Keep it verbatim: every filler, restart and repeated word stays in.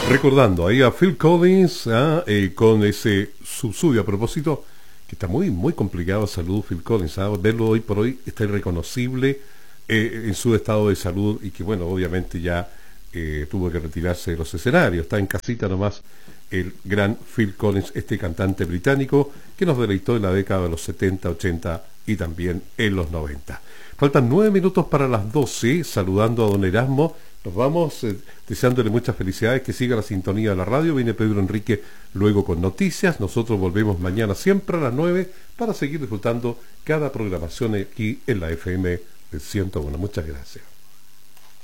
Recordando ahí a Phil Collins, ¿ah? eh, con ese subsudio a propósito, que está muy muy complicado de salud Phil Collins, ¿ah? Verlo hoy por hoy está irreconocible eh, en su estado de salud y que bueno, obviamente ya eh, tuvo que retirarse de los escenarios, está en casita nomás el gran Phil Collins, este cantante británico que nos deleitó en la década de los setenta, ochenta y también en los noventa. Faltan nueve minutos para las doce, saludando a don Erasmo. Nos vamos eh, deseándole muchas felicidades, que siga la sintonía de la radio. Viene Pedro Enrique luego con noticias. Nosotros volvemos mañana siempre a las nueve para seguir disfrutando cada programación aquí en la F M del ciento uno. Muchas gracias.